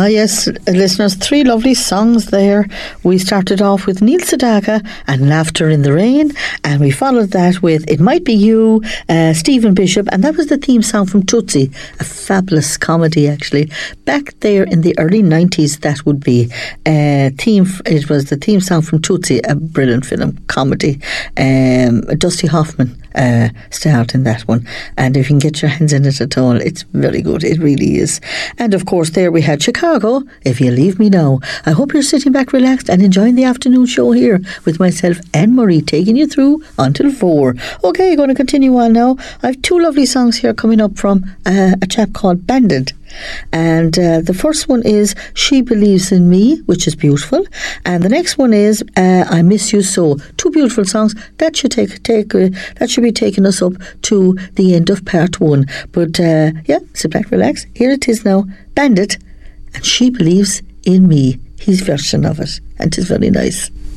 Yes, listeners, 3 lovely songs there. We started off with Neil Sedaka and Laughter in the Rain, and we followed that with It Might Be You, Stephen Bishop, and that was the theme song from Tootsie, a fabulous comedy actually. Back there in the early 90s, that would be it was the theme song from Tootsie, a brilliant film comedy. Dusty Hoffman starred in that one, and if you can get your hands in it at all, it's very good, it really is. And of course there we had Chicago, If You Leave Me Now. I hope you're sitting back relaxed and enjoying the afternoon show here with myself and Marie, taking you through until 4. Okay, going to continue on now. I have 2 lovely songs here coming up from a chap called Bandit. And the first one is She Believes in Me, which is beautiful, and the next one is I Miss You So. 2 beautiful songs that should that should be taking us up to the end of part 1. But sit back, relax. Here it is now, Bandit and She Believes in Me, his version of it, and it is very nice.